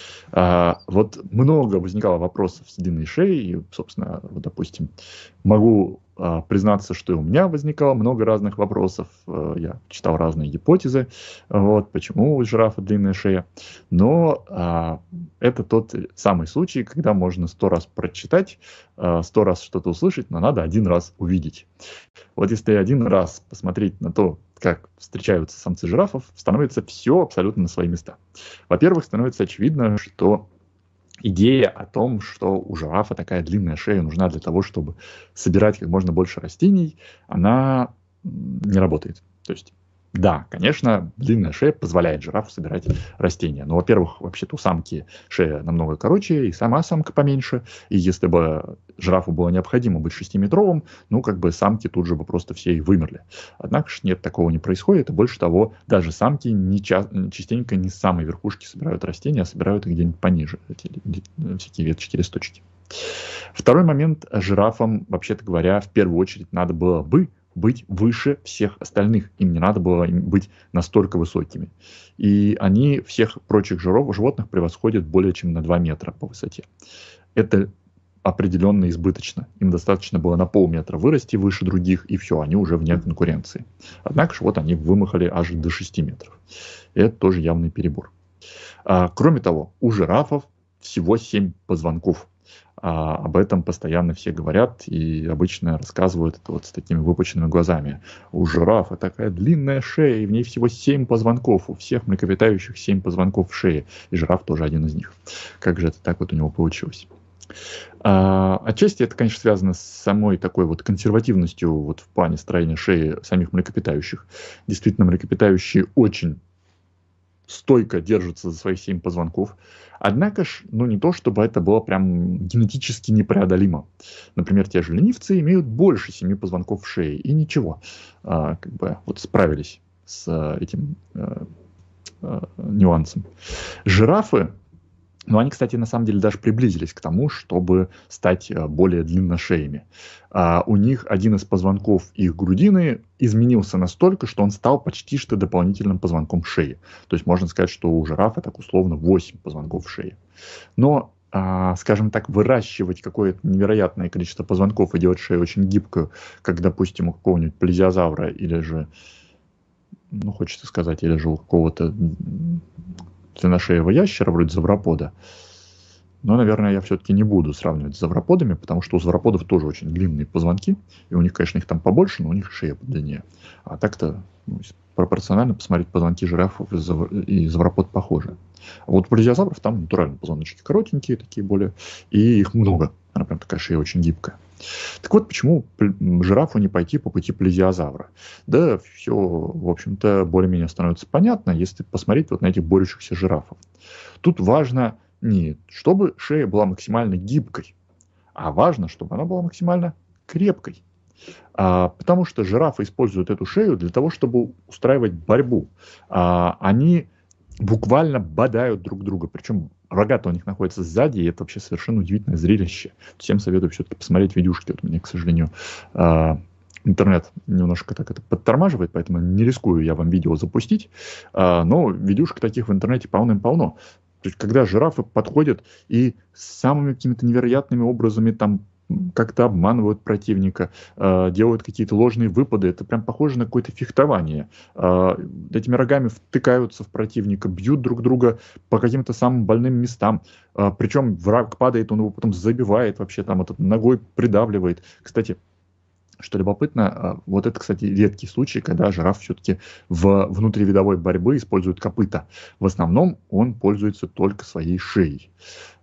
S2: А, вот много возникало вопросов с длинной шеей, и, собственно, вот, допустим, могу а, признаться, что и у меня возникало много разных вопросов, а, я читал разные гипотезы, вот, почему у жирафа длинная шея, но а, это тот самый случай, когда можно сто раз прочитать, а, сто раз что-то услышать, но надо один раз увидеть. Вот если один раз посмотреть на то, как встречаются самцы жирафов, становится все абсолютно на свои места. Во-первых, становится очевидно, что идея о том, что у жирафа такая длинная шея нужна для того, чтобы собирать как можно больше растений, она не работает. То есть, да, конечно, длинная шея позволяет жирафу собирать растения. Но, во-первых, вообще-то у самки шея намного короче, и сама самка поменьше. И если бы жирафу было необходимо быть шестиметровым, ну, как бы самки тут же бы просто все и вымерли. Однако ж нет, такого не происходит. И больше того, даже самки не ча- частенько не с самой верхушки собирают растения, а собирают их где-нибудь пониже, эти всякие веточки, листочки. Второй момент. Жирафам, вообще-то говоря, в первую очередь надо было бы быть выше всех остальных. Им не надо было быть настолько высокими. И они всех прочих жиров, животных превосходят более чем на два метра по высоте. Это определенно избыточно. Им достаточно было на полметра вырасти выше других, и все, они уже вне конкуренции. Однако же вот они вымахали аж до шести метров. И это тоже явный перебор. А, кроме того, у жирафов всего семь позвонков. А, об этом постоянно все говорят и обычно рассказывают это вот с такими выпученными глазами. У жирафа такая длинная шея, и в ней всего семь позвонков. У всех млекопитающих семь позвонков в шее. И жираф тоже один из них. Как же это так вот у него получилось? А, отчасти это, конечно, связано с самой такой вот консервативностью вот в плане строения шеи самих млекопитающих. Действительно, млекопитающие очень стойко держатся за свои семь позвонков. Однако ж, ну не то, чтобы это было прям генетически непреодолимо. Например, те же ленивцы имеют больше семи позвонков в шее, и ничего. А, как бы вот справились с а, этим а, а, нюансом. Жирафы, ну они, кстати, на самом деле даже приблизились к тому, чтобы стать а, более длинношеями. А, у них один из позвонков их грудины изменился настолько, что он стал почти что дополнительным позвонком шеи. То есть можно сказать, что у жирафа так условно восемь позвонков в шее. Но, а, скажем так, выращивать какое-то невероятное количество позвонков и делать шею очень гибкую, как, допустим, у какого-нибудь плезиозавра или же, ну, хочется сказать, или же у какого-то длинношеего ящера, вроде завропода. Но, наверное, я все-таки не буду сравнивать с завроподами, потому что у завроподов тоже очень длинные позвонки, и у них, конечно, их там побольше, но у них шея подлиннее. А так-то ну, пропорционально посмотреть позвонки жирафов и, зав... и завропод похожи. А вот у плезиозавров там натурально позвоночки коротенькие такие более, и их много. Она прям такая шея очень гибкая. Так вот, почему жирафу не пойти по пути плезиозавра? Да, все, в общем-то, более-менее становится понятно, если посмотреть вот на этих борющихся жирафов. Тут важно не чтобы шея была максимально гибкой, а важно, чтобы она была максимально крепкой. А, потому что жирафы используют эту шею для того, чтобы устраивать борьбу. А, они буквально бодают друг друга, причем рога-то у них находятся сзади, и это вообще совершенно удивительное зрелище. Всем советую все-таки посмотреть видюшки. Вот у меня, к сожалению, интернет немножко так это подтормаживает, поэтому не рискую я вам видео запустить. Но видюшек таких в интернете полным-полно. То есть, когда жирафы подходят и самыми какими-то невероятными образами там как-то обманывают противника, э, делают какие-то ложные выпады, это прям похоже на какое-то фехтование. Э, этими рогами втыкаются в противника, бьют друг друга по каким-то самым больным местам. Э, причем враг падает, он его потом забивает вообще, там вот, ногой придавливает. Кстати, что любопытно, вот это, кстати, редкий случай, когда жираф все-таки в внутривидовой борьбе использует копыта. В основном он пользуется только своей шеей.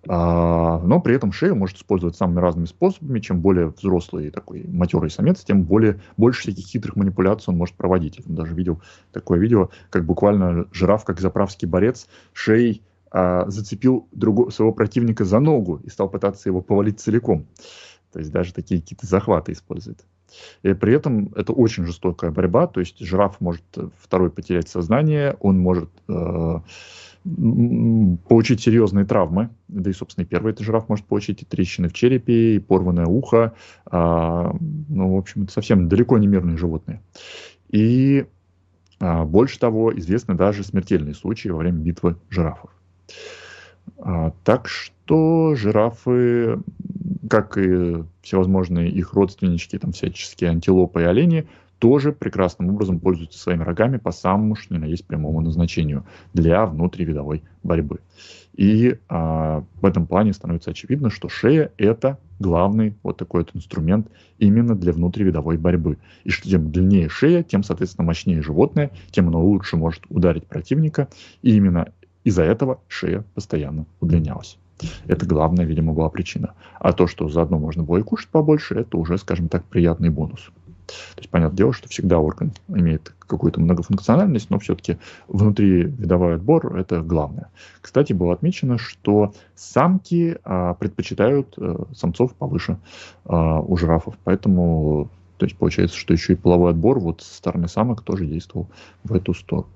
S2: Но при этом шею может использовать самыми разными способами. Чем более взрослый такой матерый самец, тем более, больше всяких хитрых манипуляций он может проводить. Я даже видел такое видео, как буквально жираф, как заправский борец, шеей зацепил другого, своего противника за ногу и стал пытаться его повалить целиком. То есть даже такие какие-то захваты использует. И при этом это очень жестокая борьба, то есть жираф может второй потерять сознание, он может э, получить серьезные травмы, да и, собственно, и первый это жираф может получить и трещины в черепе, и порванное ухо, а, ну, в общем, это совсем далеко не мирные животные. И а, больше того, известны даже смертельные случаи во время битвы жирафов. А, так что жирафы, как и всевозможные их родственнички, там всяческие антилопы и олени, тоже прекрасным образом пользуются своими рогами по самому что ни на есть прямому назначению для внутривидовой борьбы. И а, в этом плане становится очевидно, что шея – это главный вот такой вот инструмент именно для внутривидовой борьбы. И что тем длиннее шея, тем, соответственно, мощнее животное, тем оно лучше может ударить противника. И именно из-за этого шея постоянно удлинялась. Это главная, видимо, была причина. А то, что заодно можно было и кушать побольше, это уже, скажем так, приятный бонус. То есть, понятное дело, что всегда орган имеет какую-то многофункциональность, но все-таки внутривидовой отбор – это главное. Кстати, было отмечено, что самки а, предпочитают а, самцов повыше а, у жирафов. Поэтому, то есть, получается, что еще и половой отбор вот со стороны самок тоже действовал в эту сторону.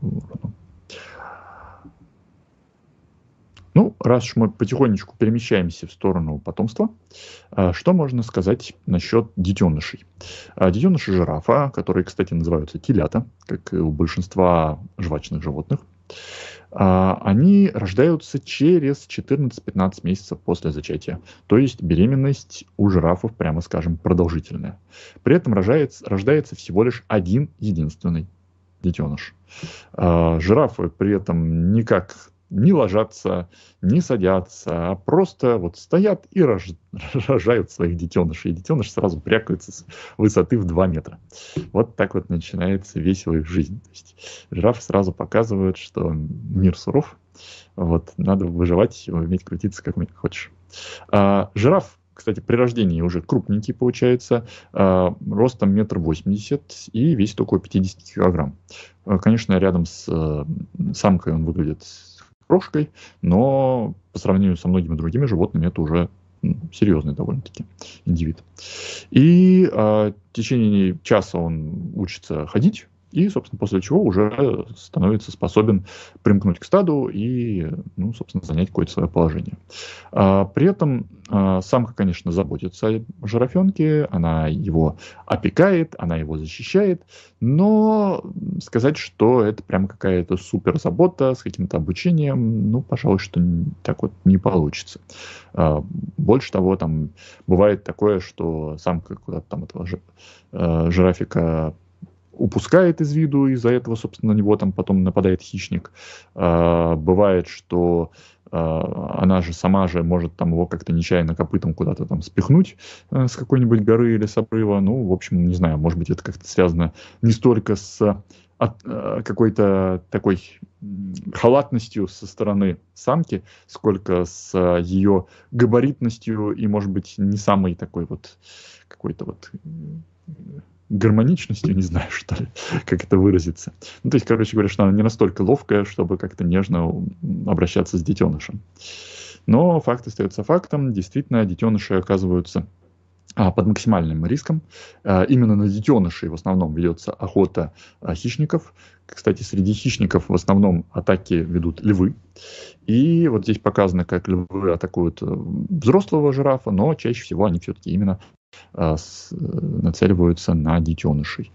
S2: Ну, раз уж мы потихонечку перемещаемся в сторону потомства, что можно сказать насчет детенышей? Детеныши жирафа, которые, кстати, называются телята, как и у большинства жвачных животных, они рождаются через четырнадцать-пятнадцать месяцев после зачатия. То есть беременность у жирафов, прямо скажем, продолжительная. При этом рождается, рождается всего лишь один единственный детеныш. Жирафы при этом никак не ложатся, не садятся, а просто вот стоят и рож... рожают своих детенышей. И детеныш сразу прякается с высоты в два метра. Вот так вот начинается веселая их жизнь. То есть жирафы сразу показывают, что мир суров, вот, надо выживать, уметь крутиться как хочешь. А, жираф, кстати, при рождении уже крупненький получается, э, ростом метр восемьдесят и весит около пятьдесят килограмм. Э, конечно, рядом с э, самкой он выглядит крошкой, но по сравнению со многими другими животными это уже ну, серьезный довольно-таки индивид. И э, в течение часа он учится ходить, и, собственно, после чего уже становится способен примкнуть к стаду и, ну, собственно, занять какое-то свое положение. А, при этом а, самка, конечно, заботится о жирафенке, она его опекает, она его защищает, но сказать, что это прям какая-то супер забота с каким-то обучением, ну, пожалуй, что так вот не получится. А, больше того, там бывает такое, что самка куда-то там этого жирафика упускает из виду, из-за этого, собственно, на него там потом нападает хищник. А, бывает, что а, она же сама же может там его как-то нечаянно копытом куда-то там спихнуть а, с какой-нибудь горы или с обрыва. Ну, в общем, не знаю, может быть, это как-то связано не столько с от, а, какой-то такой халатностью со стороны самки, сколько с а, ее габаритностью и, может быть, не самой такой вот какой-то вот гармоничностью, не знаю, что ли, как это выразиться. Ну, то есть, короче говоря, что она не настолько ловкая, чтобы как-то нежно обращаться с детенышем. Но факт остается фактом. Действительно, детеныши оказываются а, под максимальным риском. А, именно на детенышей в основном ведется охота а, хищников. Кстати, среди хищников в основном атаки ведут львы. И вот здесь показано, как львы атакуют взрослого жирафа, но чаще всего они все-таки именно нацеливаются на детенышей.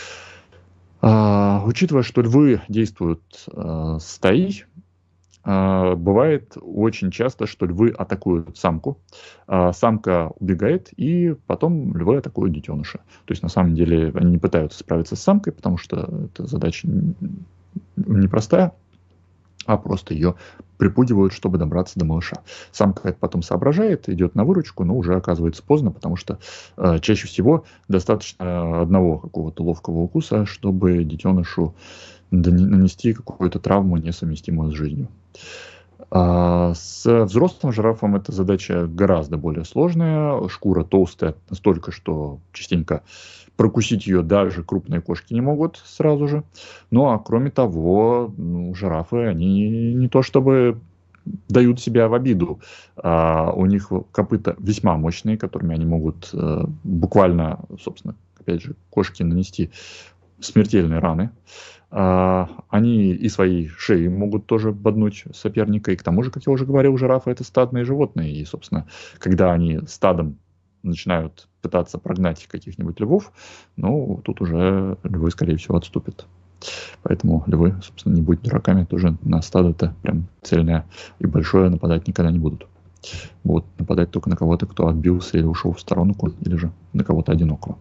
S2: А, учитывая, что львы действуют а, стаей, а, бывает очень часто, что львы атакуют самку, а самка убегает, и потом львы атакуют детеныша. То есть, на самом деле, они не пытаются справиться с самкой, потому что эта задача непростая, а просто ее припугивают, чтобы добраться до малыша. Самка это потом соображает, идет на выручку, но уже оказывается поздно, потому что э, чаще всего достаточно одного какого-то ловкого укуса, чтобы детенышу нанести какую-то травму, несовместимую с жизнью. А с взрослым жирафом эта задача гораздо более сложная. Шкура толстая настолько, что частенько прокусить ее даже крупные кошки не могут сразу же. Ну а кроме того, ну, жирафы, они не то чтобы дают себя в обиду. А у них копыта весьма мощные, которыми они могут э, буквально, собственно, опять же, кошке нанести смертельные раны. Они и своей шеей могут тоже боднуть соперника. И к тому же, как я уже говорил, жирафы — это стадные животные. И, собственно, когда они стадом начинают пытаться прогнать каких-нибудь львов, ну, тут уже львы, скорее всего, отступят. Поэтому львы, собственно, не будь дураками, тоже на стадо-то прям цельное и большое нападать никогда не будут. Будут нападать только на кого-то, кто отбился или ушел в сторонку, или же на кого-то одинокого.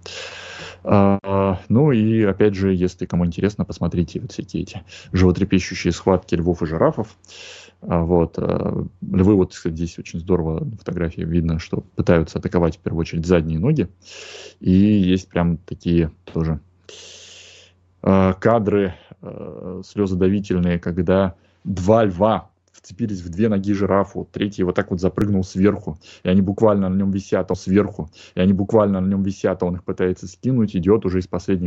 S2: А, ну и, опять же, если кому интересно, посмотрите вот всякие эти животрепещущие схватки львов и жирафов. А, вот. А, львы, вот, кстати, здесь очень здорово на фотографии видно, что пытаются атаковать, в первую очередь, задние ноги. И есть прям такие тоже а, кадры а, слезодавительные, когда два льва вцепились в две ноги жирафу, третий вот так вот запрыгнул сверху, и они буквально на нем висят, он сверху, и они буквально на нем висят, а он их пытается скинуть, идет уже из последних